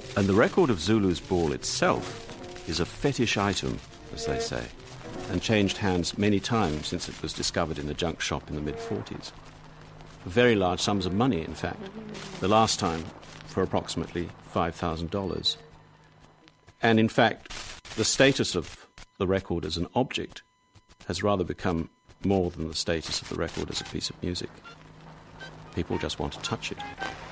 And the record of Zulu's Ball itself is a fetish item, as they say, and changed hands many times since it was discovered in a junk shop in the mid-40s. For very large sums of money, in fact. The last time for approximately $5,000. And in fact, the status of the record as an object has rather become more than the status of the record as a piece of music. People just want to touch it.